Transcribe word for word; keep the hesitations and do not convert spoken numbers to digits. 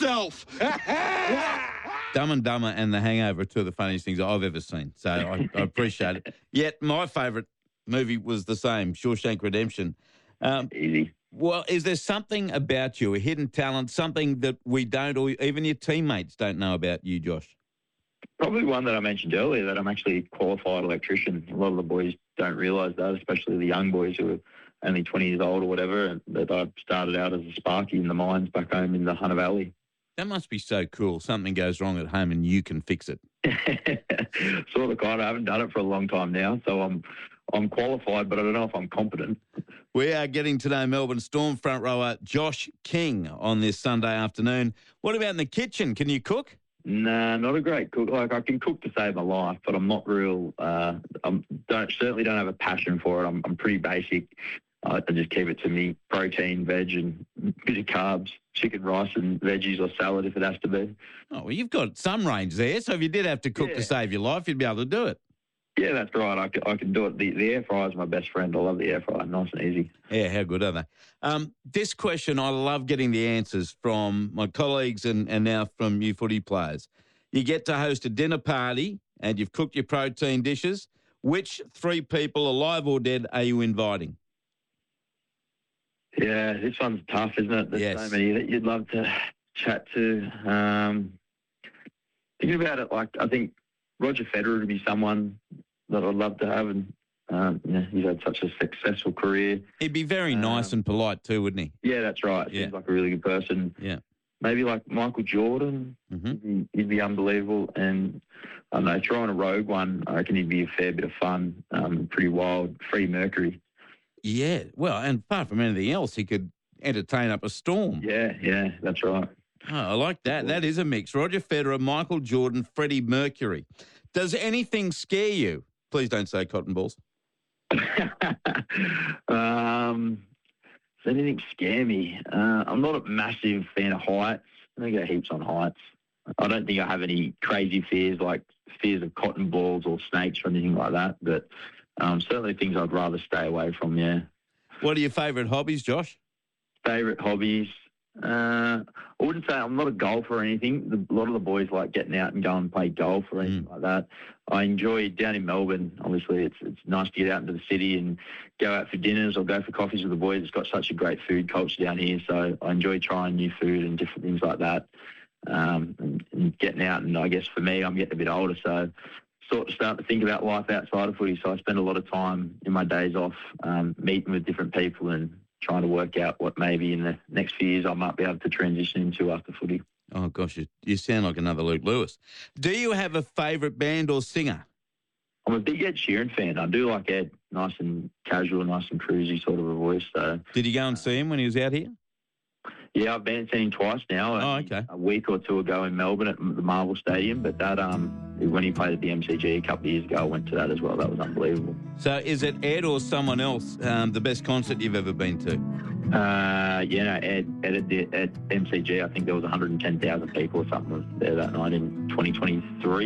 yourself. Dumb and Dumber and The Hangover are two of the funniest things I've ever seen. So I, I appreciate it. Yet my favourite movie was the same, Shawshank Redemption. Um, Easy. well, is there something about you, a hidden talent, something that we don't, or even your teammates don't know about you, Josh? Probably one that I mentioned earlier, that I'm actually a qualified electrician. A lot of the boys don't realise that, especially the young boys who are only twenty years old or whatever, and that I started out as a sparky in the mines back home in the Hunter Valley. That must be so cool. Something goes wrong at home and you can fix it. Sort of, kind of. I haven't done it for a long time now, so I'm I'm qualified, but I don't know if I'm competent. We are getting to know Melbourne Storm front rower Josh King on this Sunday afternoon. What about in the kitchen? Can you cook? Nah, not a great cook. Like, I can cook to save my life, but I'm not real. Uh, I don't certainly don't have a passion for it. I'm I'm pretty basic. I just keep it to me: protein, veg, and a bit of carbs, chicken, rice, and veggies or salad if it has to be. Oh, well, you've got some range there. So if you did have to cook Yeah. to save your life, you'd be able to do it. Yeah, that's right. I can, I can do it. The, the air fryer is my best friend. I love the air fryer. Nice and easy. Yeah, how good are they? Um, this question, I love getting the answers from my colleagues and, and now from you footy players. You get to host a dinner party and you've cooked your protein dishes. Which three people, alive or dead, are you inviting? Yeah, this one's tough, isn't it? There's Yes. so many that you'd love to chat to. Um, thinking about it, like, I think Roger Federer would be someone that I'd love to have, and um, yeah, he's had such a successful career. He'd be very nice Um, and polite too, wouldn't he? Yeah, that's right. Yeah. Seems like a really good person. Yeah. Maybe like Michael Jordan. Mm-hmm. He'd, be, he'd be unbelievable. And I don't know, trying a rogue one, I reckon he'd be a fair bit of fun. Um, pretty wild. Freddie Mercury. Yeah. Well, and apart from anything else, he could entertain up a storm. Yeah, yeah, that's right. Oh, I like that. That is a mix. Roger Federer, Michael Jordan, Freddie Mercury. Does anything scare you? Please don't say cotton balls. um, does anything scare me? Uh, I'm not a massive fan of heights. I don't get heaps on heights. I don't think I have any crazy fears, like fears of cotton balls or snakes or anything like that. But um, certainly things I'd rather stay away from, yeah. What are your favourite hobbies, Josh? Favourite hobbies? Uh, I wouldn't say I'm not a golfer or anything. The, a lot of the boys like getting out and going and play golf or anything Mm. like that. I enjoy down in Melbourne. Obviously, it's it's nice to get out into the city and go out for dinners or go for coffees with the boys. It's got such a great food culture down here, so I enjoy trying new food and different things like that. Um, and, and getting out, and I guess for me, I'm getting a bit older, so sort of start to think about life outside of footy. So I spend a lot of time in my days off um, meeting with different people and trying to work out what maybe in the next few years I might be able to transition into after footy. Oh, gosh, you, you sound like another Luke Lewis. Do you have a favourite band or singer? I'm a big Ed Sheeran fan. I do like Ed. Nice and casual, nice and cruisy sort of a voice. So Did you go and see him when he was out here? yeah, I've been seeing him twice now. Oh, Only okay. A week or two ago in Melbourne at the Marvel Stadium, but that um when he played at the M C G a couple of years ago, I went to that as well. That was unbelievable. So is it Ed or someone else um, the best concert you've ever been to? Uh, yeah, no, Ed, Ed at, the, at M C G, I think there was one hundred ten thousand people or something there that night in twenty twenty-three.